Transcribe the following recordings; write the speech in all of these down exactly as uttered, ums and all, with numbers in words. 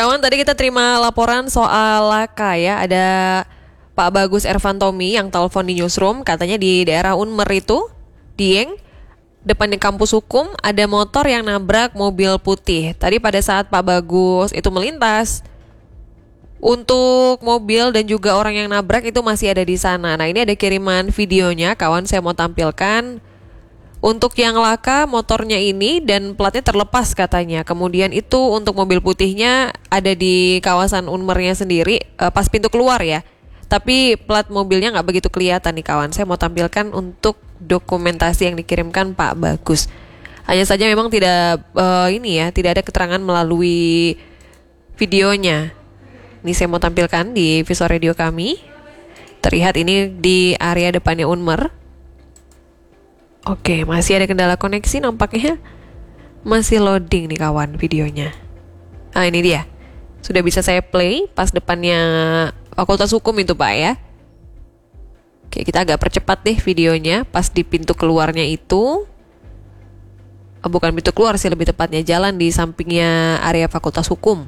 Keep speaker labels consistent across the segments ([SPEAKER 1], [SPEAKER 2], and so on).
[SPEAKER 1] Kawan, tadi kita terima laporan soal laka ya. Ada Pak Bagus Ervantomi yang telepon di newsroom. Katanya di daerah Unmer itu, Dieng, depannya kampus hukum, ada motor yang nabrak mobil putih. Tadi pada saat Pak Bagus itu melintas, untuk mobil dan juga orang yang nabrak itu masih ada di sana. Nah, ini ada kiriman videonya, kawan, saya mau tampilkan. Untuk yang laka motornya ini dan platnya terlepas katanya. Kemudian itu untuk mobil putihnya ada di kawasan Unmernya sendiri, uh, pas pintu keluar ya. Tapi plat mobilnya nggak begitu kelihatan nih kawan. Saya mau tampilkan untuk dokumentasi yang dikirimkan Pak Bagus. Hanya saja memang tidak uh, ini ya, tidak ada keterangan melalui videonya. Ini saya mau tampilkan di visual radio kami. Terlihat ini di area depannya Unmer. Oke, masih ada kendala koneksi nampaknya. Masih loading nih kawan videonya. Ah, ini dia. Sudah bisa saya play pas depannya Fakultas Hukum itu Pak ya. Oke, kita agak percepat deh videonya. Pas di pintu keluarnya itu, oh, bukan pintu keluar sih, lebih tepatnya jalan di sampingnya area Fakultas Hukum.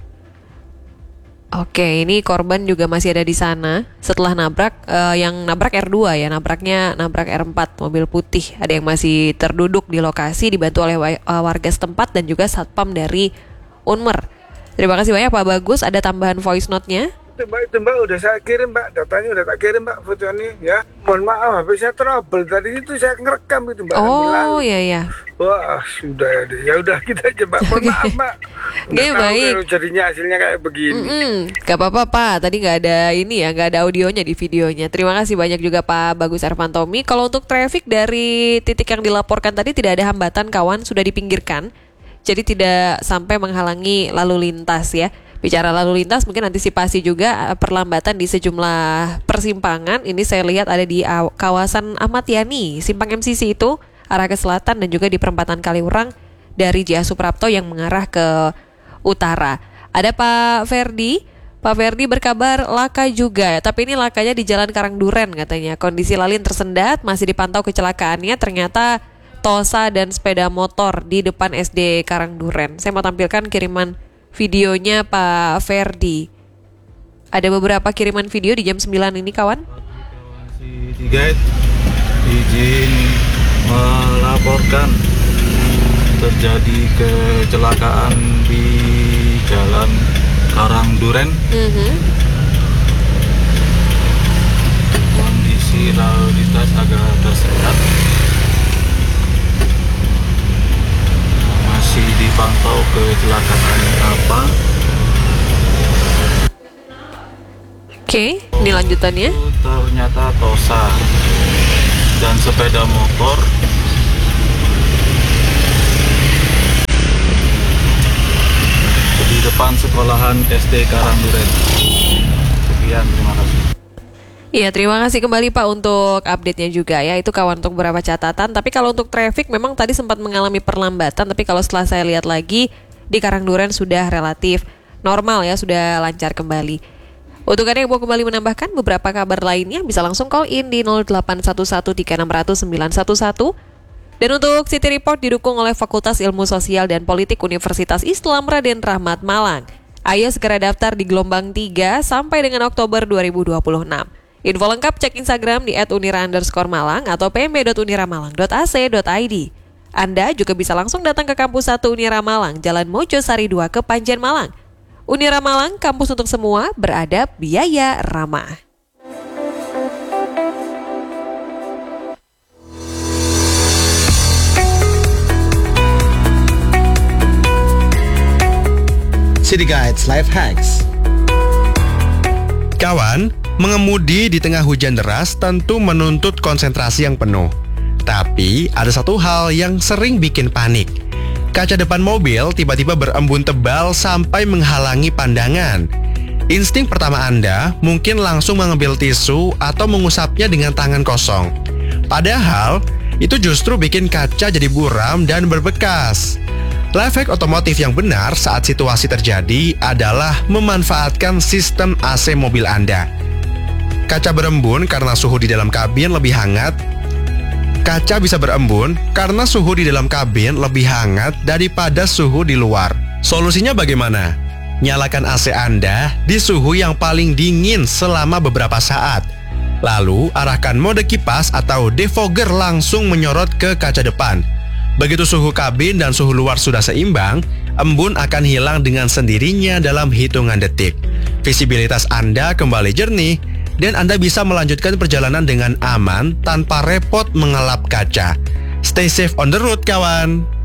[SPEAKER 1] Oke, ini korban juga masih ada di sana. Setelah nabrak, uh, yang nabrak R dua ya, nabraknya nabrak R empat, mobil putih. Ada yang masih terduduk di lokasi, dibantu oleh uh, warga setempat dan juga satpam dari Unmer. Terima kasih banyak Pak Bagus, ada tambahan voice note-nya.
[SPEAKER 2] Itu Mbak, itu Mbak udah saya kirim Mbak, datanya udah tak kirim Mbak, fotonya ya. Mohon maaf, H P saya trouble, tadi itu saya ngerekam itu Mbak.
[SPEAKER 1] Oh iya iya.
[SPEAKER 2] Wah sudah ya, ya udah kita aja Mbak, mohon maaf Mbak.
[SPEAKER 1] Oke, baik.
[SPEAKER 2] Jadinya hasilnya kayak begini.
[SPEAKER 1] Mm-mm. Gak apa-apa Pak, tadi gak ada ini ya, gak ada audionya di videonya. Terima kasih banyak juga Pak Bagus Ervantomi. Kalau untuk traffic dari titik yang dilaporkan tadi tidak ada hambatan kawan, sudah dipinggirkan. Jadi tidak sampai menghalangi lalu lintas ya. Bicara lalu lintas, mungkin antisipasi juga perlambatan di sejumlah persimpangan. Ini saya lihat ada di kawasan Ahmad Yani, Simpang M C C itu, arah ke selatan, dan juga di perempatan Kaliurang dari J A Suprapto yang mengarah ke utara. Ada Pak Ferdi. Pak Ferdi berkabar laka juga, tapi ini lakanya di Jalan Karangduren katanya. Kondisi lalin tersendat, masih dipantau kecelakaannya, ternyata Tosa dan sepeda motor di depan S D Karangduren. Saya mau tampilkan kiriman videonya Pak Ferdi. Ada beberapa kiriman video di jam sembilan ini kawan.
[SPEAKER 3] Tiga izin melaporkan terjadi kecelakaan di Jalan Karangduren. Mm-hmm. Kondisi lalu lintas agak tersendat. Masih dipantau kecelakaan apa.
[SPEAKER 1] Oke, ini lanjutannya.
[SPEAKER 3] Ternyata Tosa dan sepeda motor di depan sekolahan S D Karangduren. Sekian, terima kasih.
[SPEAKER 1] Iya, terima kasih kembali Pak untuk update-nya juga ya. Itu kawan untuk beberapa catatan. Tapi kalau untuk traffic memang tadi sempat mengalami perlambatan. Tapi kalau setelah saya lihat lagi di Karangduren sudah relatif normal ya, sudah lancar kembali. Untuk Anda yang mau kembali menambahkan beberapa kabar lainnya, bisa langsung call in di nol delapan satu satu tiga enam nol nol sembilan satu satu. Dan untuk City Report didukung oleh Fakultas Ilmu Sosial dan Politik Universitas Islam Raden Rahmat Malang. Ayo segera daftar di gelombang tiga sampai dengan Oktober dua ribu dua puluh enam. Info lengkap cek Instagram di et unira underscore malang atau pmb dot unira malang dot a c dot i d. Anda juga bisa langsung datang ke kampus satu Unira Malang, Jalan Mojosari dua, Kepanjen Malang. Unira Malang, kampus untuk semua, beradab, biaya ramah.
[SPEAKER 4] City Guides Life Hacks. Kawan, mengemudi di tengah hujan deras tentu menuntut konsentrasi yang penuh. Tapi ada satu hal yang sering bikin panik. Kaca depan mobil tiba-tiba berembun tebal sampai menghalangi pandangan. Insting pertama Anda mungkin langsung mengambil tisu atau mengusapnya dengan tangan kosong. Padahal itu justru bikin kaca jadi buram dan berbekas. Life hack otomotif yang benar saat situasi terjadi adalah memanfaatkan sistem A C mobil Anda. Kaca berembun karena suhu di dalam kabin lebih hangat. Kaca bisa berembun karena suhu di dalam kabin lebih hangat daripada suhu di luar. Solusinya bagaimana? Nyalakan A C Anda di suhu yang paling dingin selama beberapa saat. Lalu, arahkan mode kipas atau defogger langsung menyorot ke kaca depan. Begitu suhu kabin dan suhu luar sudah seimbang, embun akan hilang dengan sendirinya dalam hitungan detik. Visibilitas Anda kembali jernih, dan Anda bisa melanjutkan perjalanan dengan aman tanpa repot mengelap kaca. Stay safe on the road, kawan!